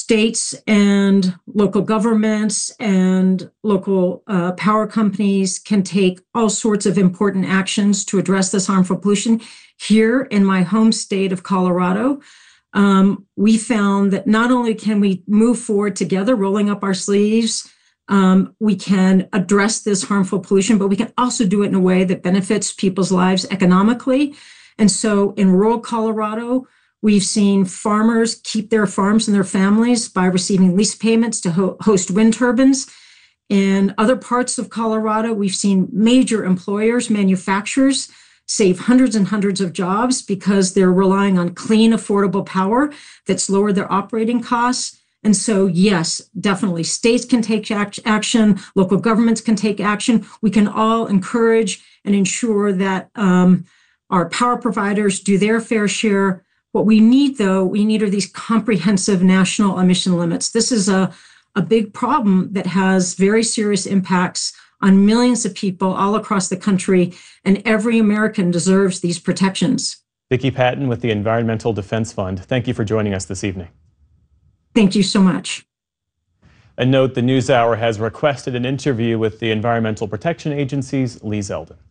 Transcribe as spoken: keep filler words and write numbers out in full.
states and local governments and local uh, power companies can take all sorts of important actions to address this harmful pollution. Here in my home state of Colorado, um, we found that not only can we move forward together, rolling up our sleeves, um, we can address this harmful pollution, but we can also do it in a way that benefits people's lives economically. And so in rural Colorado, we've seen farmers keep their farms and their families by receiving lease payments to ho- host wind turbines. In other parts of Colorado, we've seen major employers, manufacturers, save hundreds and hundreds of jobs because they're relying on clean, affordable power that's lowered their operating costs. And so, yes, definitely, states can take act- action, local governments can take action. We can all encourage and ensure that um, our power providers do their fair share. What we need, though, we need are these comprehensive national emission limits. This is a, a big problem that has very serious impacts on millions of people all across the country, and every American deserves these protections. Vicki Patton with the Environmental Defense Fund, thank you for joining us this evening. Thank you so much. A note, the NewsHour has requested an interview with the Environmental Protection Agency's Lee Zeldin.